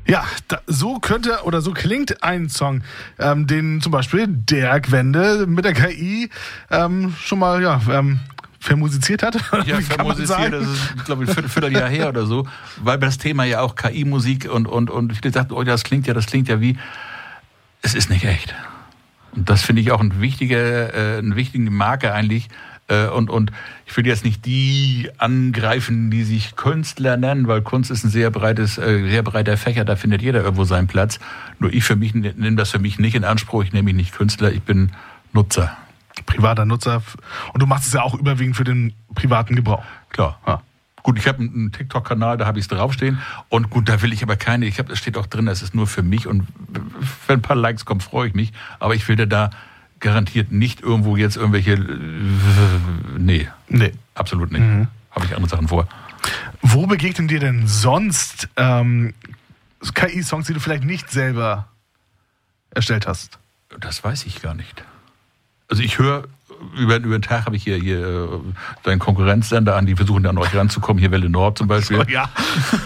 Ja, so könnte oder so klingt ein Song, den zum Beispiel Dirk Wende mit der KI schon mal vermusiziert hat. Ja, vermusiziert, das ist, glaube ich, ein Vierteljahr her oder so, weil das Thema ja auch KI-Musik und viele sagten, oh, das klingt ja wie, es ist nicht echt. Und das finde ich auch eine wichtige Marke eigentlich. Und ich will jetzt nicht die angreifen, die sich Künstler nennen, weil Kunst ist ein sehr breiter Fächer, da findet jeder irgendwo seinen Platz. Nur ich nehme das für mich nicht in Anspruch, ich nehme mich nicht Künstler, ich bin Nutzer. Privater Nutzer. Und du machst es ja auch überwiegend für den privaten Gebrauch. Klar. Ja. Gut, ich habe einen TikTok-Kanal, da habe ich es draufstehen. Und gut, da will ich aber keine. Es steht auch drin, das ist nur für mich. Und wenn ein paar Likes kommen, freue ich mich. Aber ich will da garantiert nicht irgendwo jetzt irgendwelche... Nee, absolut nicht. Habe ich andere Sachen vor. Wo begegnen dir denn sonst KI-Songs, die du vielleicht nicht selber erstellt hast? Das weiß ich gar nicht. Also ich höre, über den Tag habe ich hier deinen Konkurrenzsender an, die versuchen da an euch ranzukommen, hier Welle Nord zum Beispiel. So, ja.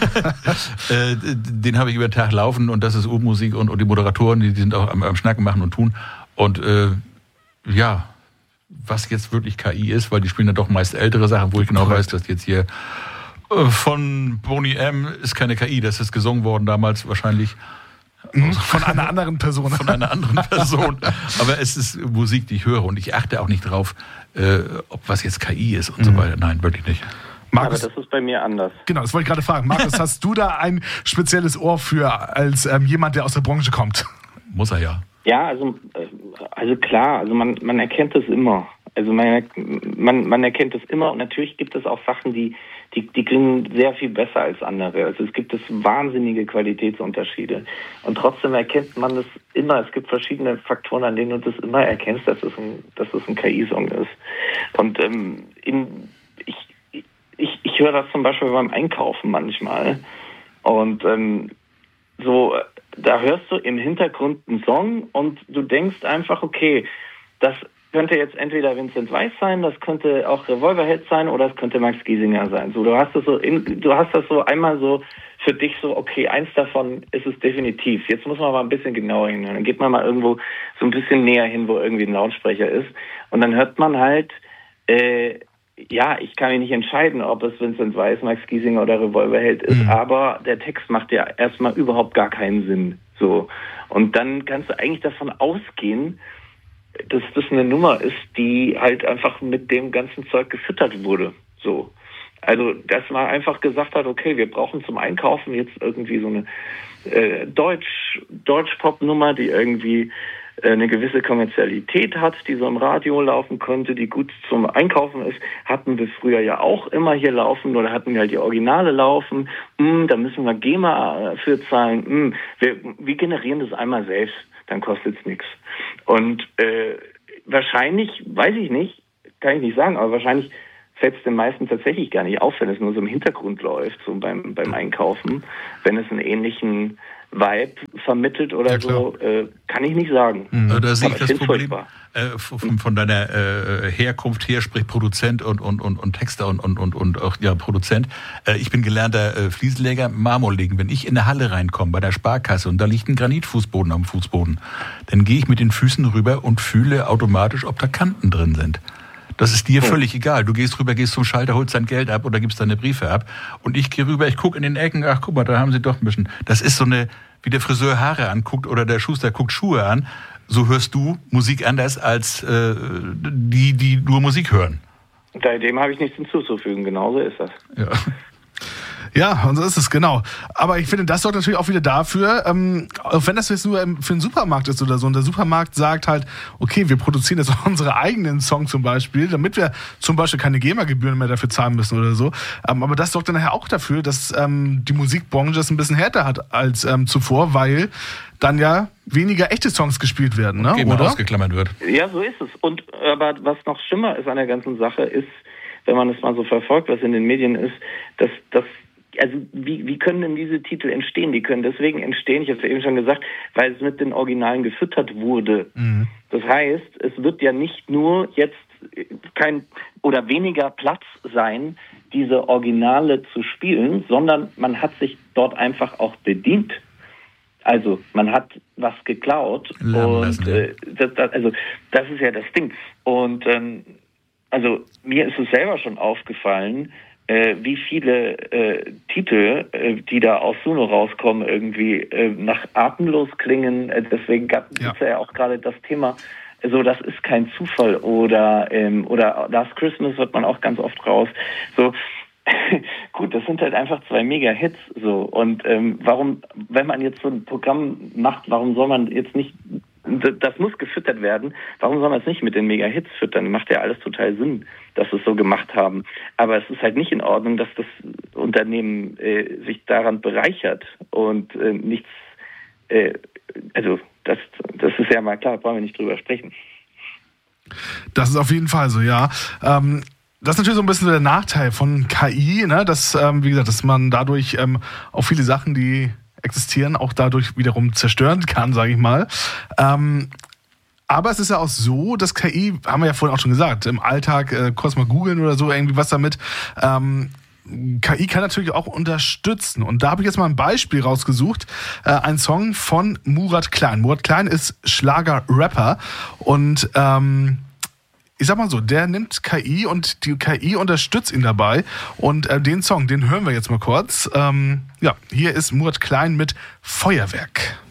Den habe ich über den Tag laufen und das ist U-Musik und die Moderatoren, die sind auch am Schnacken machen und tun. Und was jetzt wirklich KI ist, weil die spielen dann doch meist ältere Sachen, wo ich genau weiß, dass jetzt hier von Boney M. ist keine KI, das ist gesungen worden damals wahrscheinlich. Von einer anderen Person. Von einer anderen Person. Aber es ist Musik, die ich höre und ich achte auch nicht drauf, ob was jetzt KI ist und so weiter. Nein, wirklich nicht. Markus, aber das ist bei mir anders. Genau, das wollte ich gerade fragen. Markus, hast du da ein spezielles Ohr für, als jemand, der aus der Branche kommt? Muss er ja. Ja, also klar, also man erkennt es immer. Also man erkennt es immer und natürlich gibt es auch Sachen, die klingen sehr viel besser als andere. Also es gibt wahnsinnige Qualitätsunterschiede. Und trotzdem erkennt man es immer. Es gibt verschiedene Faktoren, an denen du das immer erkennst, dass es ein KI-Song ist. Und ich höre das zum Beispiel beim Einkaufen manchmal. Und da hörst du im Hintergrund einen Song und du denkst einfach, okay, das könnte jetzt entweder Vincent Weiss sein, das könnte auch Revolverheld sein oder es könnte Max Giesinger sein. So, du hast das so einmal so für dich so, okay, eins davon ist es definitiv. Jetzt muss man mal ein bisschen genauer hinhören. Dann geht man mal irgendwo so ein bisschen näher hin, wo irgendwie ein Lautsprecher ist. Und dann hört man halt, ich kann mich nicht entscheiden, ob es Vincent Weiss, Max Giesinger oder Revolverheld ist, aber der Text macht ja erstmal überhaupt gar keinen Sinn. So. Und dann kannst du eigentlich davon ausgehen, dass das eine Nummer ist, die halt einfach mit dem ganzen Zeug gefüttert wurde. So. Also, dass man einfach gesagt hat, okay, wir brauchen zum Einkaufen jetzt irgendwie so eine Deutsch-Pop-Nummer, die irgendwie eine gewisse Kommerzialität hat, die so im Radio laufen konnte, die gut zum Einkaufen ist, hatten wir früher ja auch immer hier laufen oder hatten wir halt die Originale laufen. Da müssen wir GEMA für zahlen. Wir generieren das einmal selbst, dann kostet es nichts. Und wahrscheinlich, weiß ich nicht, kann ich nicht sagen, aber wahrscheinlich fällt es den meisten tatsächlich gar nicht auf, wenn es nur so im Hintergrund läuft, so beim Einkaufen, wenn es einen ähnlichen Vibe vermittelt oder ja, so, kann ich nicht sagen. Da sehe ich das Problem von deiner Herkunft her, sprich Produzent und Texter und auch Produzent. Ich bin gelernter Fliesenleger, Marmorlegen. Wenn ich in eine Halle reinkomme bei der Sparkasse und da liegt ein Granitfußboden am Fußboden, dann gehe ich mit den Füßen rüber und fühle automatisch, ob da Kanten drin sind. Das ist dir völlig egal. Du gehst rüber, gehst zum Schalter, holst dein Geld ab oder gibst deine Briefe ab. Und ich gehe rüber, ich gucke in den Ecken, ach guck mal, da haben sie doch ein bisschen. Das ist so wie der Friseur Haare anguckt oder der Schuster guckt Schuhe an. So hörst du Musik anders als die nur Musik hören. Dem habe ich nichts hinzuzufügen, genauso ist das. Ja. Ja, und so ist es, genau. Aber ich finde, das sorgt natürlich auch wieder dafür, auch wenn das jetzt nur für einen Supermarkt ist oder so, und der Supermarkt sagt halt, okay, wir produzieren jetzt auch unsere eigenen Songs zum Beispiel, damit wir zum Beispiel keine GEMA-Gebühren mehr dafür zahlen müssen oder so. Aber das sorgt dann nachher auch dafür, dass die Musikbranche es ein bisschen härter hat als zuvor, weil dann ja weniger echte Songs gespielt werden, ne? Oder ausgeklammert wird. Ja, so ist es. Aber was noch schlimmer ist an der ganzen Sache ist, wenn man es mal so verfolgt, was in den Medien ist, dass also wie können denn diese Titel entstehen? Die können deswegen entstehen, ich habe es ja eben schon gesagt, weil es mit den Originalen gefüttert wurde. Mhm. Das heißt, es wird ja nicht nur jetzt kein oder weniger Platz sein, diese Originale zu spielen, sondern man hat sich dort einfach auch bedient Also man hat was geklaut und das ist ja das Ding. Und also mir ist es selber schon aufgefallen, wie viele Titel, die da aus Suno rauskommen, irgendwie nach atemlos klingen. Deswegen ist ja auch gerade das Thema, so das ist kein Zufall oder Last Christmas hört man auch ganz oft raus. So gut, das sind halt einfach 2 Mega-Hits. So und warum, wenn man jetzt so ein Programm macht, warum soll man jetzt nicht, das muss gefüttert werden, warum soll man es nicht mit den Mega-Hits füttern? Macht ja alles total Sinn, dass sie es so gemacht haben. Aber es ist halt nicht in Ordnung, dass das Unternehmen sich daran bereichert und nichts, also das ist ja mal klar, brauchen wir nicht drüber sprechen. Das ist auf jeden Fall so, ja. Das ist natürlich so ein bisschen der Nachteil von KI, ne? Dass, wie gesagt, dass man dadurch auch viele Sachen, die existieren, auch dadurch wiederum zerstören kann, sage ich mal. Aber es ist ja auch so, dass KI, haben wir ja vorhin auch schon gesagt, im Alltag kurz mal googeln oder so, irgendwie was damit. KI kann natürlich auch unterstützen. Und da habe ich jetzt mal ein Beispiel rausgesucht. Ein Song von Murat Klein. Murat Klein ist Schlager-Rapper und ich sag mal so, der nimmt KI und die KI unterstützt ihn dabei. Und den Song, den hören wir jetzt mal kurz. Hier ist Murat Klein mit Feuerwerk.